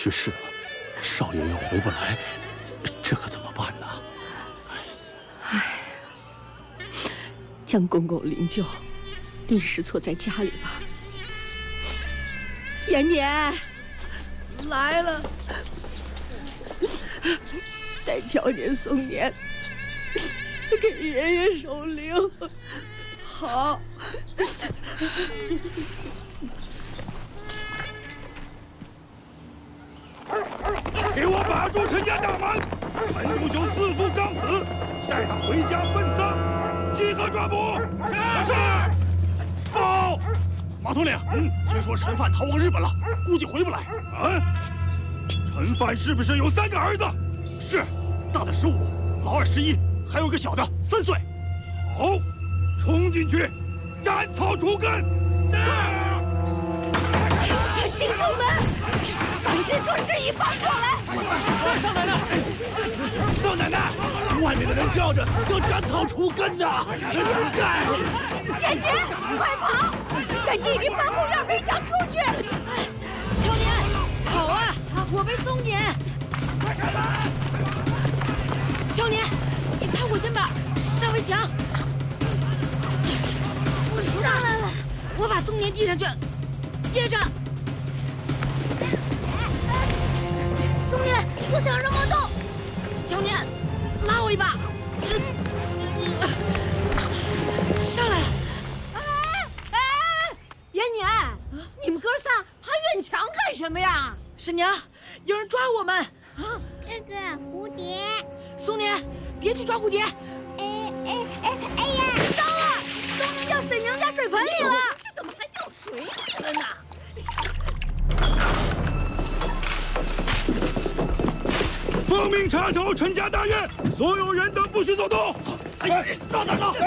去世了，少爷又回不来，这可怎么办呢？ 哎，将公公灵柩临时错在家里吧。延年来了，带乔年、宋年给爷爷守灵。好。 给我把住陈家大门！陈独秀弑父刚死，带他回家奔丧，集合抓捕。是。报。马统领，听说陈范逃往日本了，估计回不来。啊？陈范是不是有3个儿子？是，大的15，老二11，还有个小的3岁。好，冲进去，斩草除根。是。 顶住门！把施主示意搬过来！ 是少奶奶，少奶奶，外面的人叫着要斩草除根的。 延年，快跑！给弟弟翻后院围墙出去！ 乔年，跑啊！我被松年。 快开门！ 乔年，你擦我肩膀，上围墙。 我上来了， 我把松年递上去，接着。 松年，坐墙上莫动！ 乔年，拉我一把。上来了！ 延年，你们哥仨爬院墙干什么呀？ 婶娘，有人抓我们！ 啊， 哥哥，蝴蝶。 松年，别去抓蝴蝶！ 哎呀！ 糟了，松年掉沈娘家水盆里了！这怎么还掉水里了呢？ 奉命查抄陈家大院，所有人等不许走动。走！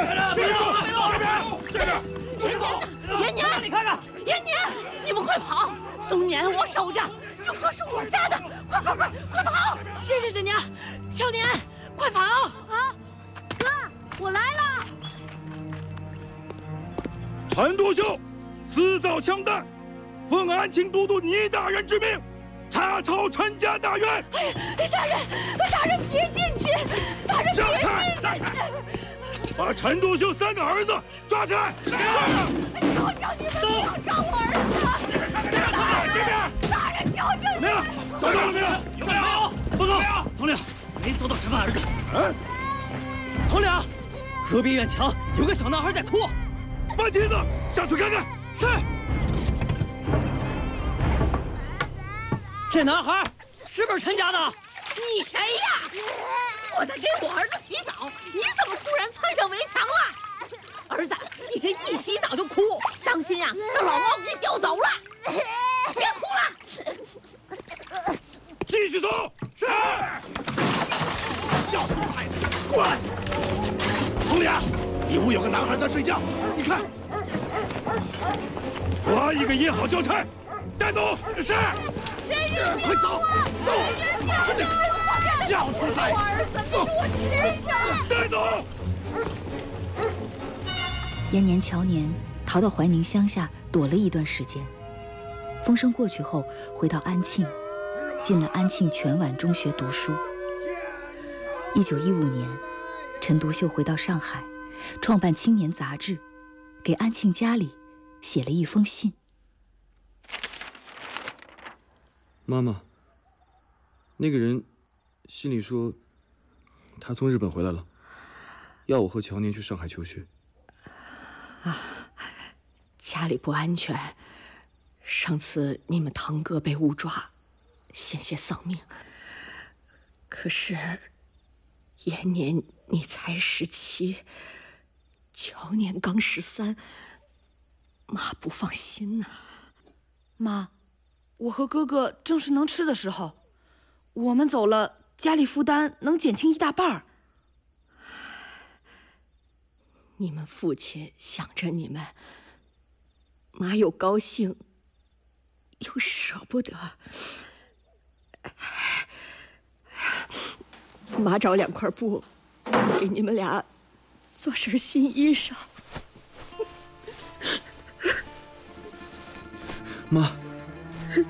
这边！ 延年，你看看，延年，你们快跑！松年我守着，就说是我家的，快跑！ 谢谢婶娘，乔年，快跑！ 啊，哥，我来了！ 陈独秀私造枪弹，奉安庆都督倪大人之命，查抄陈家大院。 大人别进去！大人别进去！ 把陈独秀3个儿子抓起来！ 求求你们不要抓我儿子！ 这边！ 大人，求求你！ 没有，找到了没有？ 有没有？报告，统领，没搜到陈范儿子。 统领，河边院墙有个小男孩在哭。 慢蹄子，上去看看。 是。这男孩是不是陈家的？ 你谁呀？我在给我儿子洗澡，你怎么突然窜上围墙了？儿子，你这一洗澡就哭，当心啊，让老猫给叼走了！别哭了， 继续走。是。小兔崽子，过来！统领，里屋有个男孩在睡觉，你看。抓一个掖好交差，带走。是。快走！小兔崽子， 我儿子，这是我侄子， 带走。 延年、乔年逃到怀宁乡下躲了一段时间，风声过去后，回到安庆，进了安庆全晚中学读书。1915年，陈独秀回到上海，创办《青年》杂志，给安庆家里写了一封信。 妈妈，那个人信里说他从日本回来了，要我和乔年去上海求学。 啊，家里不安全，上次你们堂哥被误抓，险些丧命。可是延年你才17，乔年刚13，妈不放心呐。 妈，我和哥哥正是能吃的时候，我们走了，家里负担能减轻1大半。 你们父亲想着你们，妈又高兴又舍不得。妈找2块布，给你们俩做身新衣裳。 妈。